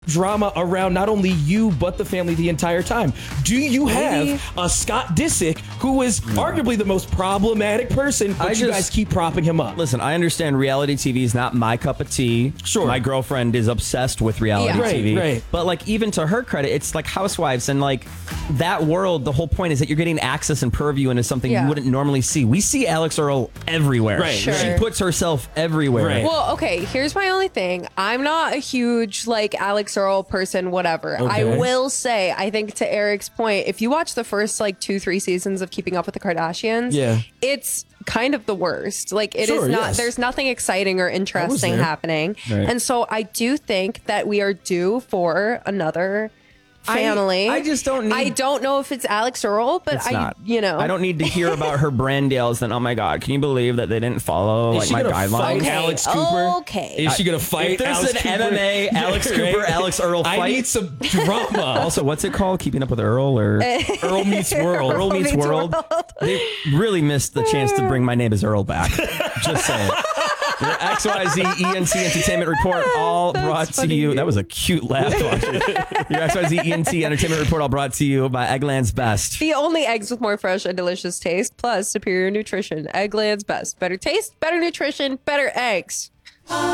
drama around not only you but the family the entire time. Do you have a Scott Disick who is arguably the most problematic person, but you guys keep propping him up? Listen, I understand reality TV is not my cup of tea. Sure. My girlfriend is obsessed with reality TV. Right. But like, even to her credit, it's like Housewives, and like that world, the whole point is that you're getting access and purview into something you wouldn't normally see. We see Alex Earl everywhere. Right. Sure. She puts herself everywhere. Right. Well, okay, here's my only thing. I'm not a huge like Alex Earl person, whatever. Okay. I will say, I think to Eric's point, if you watch the first like 2-3 seasons of Keeping Up with the Kardashians, it's kind of the worst. Like it is not, there's nothing exciting or interesting happening. Right. And so I do think that we are due for another family. I just don't need... I don't know if it's Alex Earl, but I don't need to hear about her brand deals and, oh my God, can you believe that they didn't follow like my guidelines? Fight Alex Cooper? Okay. Is she gonna fight? If there's Alex an Cooper? MMA Alex Cooper, Alex Earl fight. I need some drama. Also, what's it called? Keeping Up with Earl or Earl Meets World? Earl Meets World. They really missed the chance to bring My Name is Earl back. Just saying. Your XYZ ENT Entertainment Report all brought to you. That was a cute laugh. Your XYZ ENT Entertainment Report all brought to you by Eggland's Best. The only eggs with more fresh and delicious taste, plus superior nutrition. Eggland's Best. Better taste, better nutrition, better eggs.